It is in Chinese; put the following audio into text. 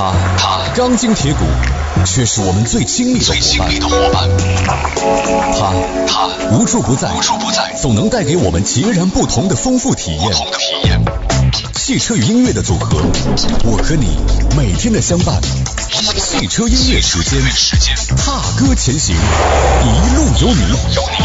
他钢筋铁骨，却是我们最亲密的伙伴。他无处不在，总能带给我们截然不同的丰富体验。汽车与音乐的组合，我和你每天的相伴。汽车音乐时间，踏歌前行，一路有你。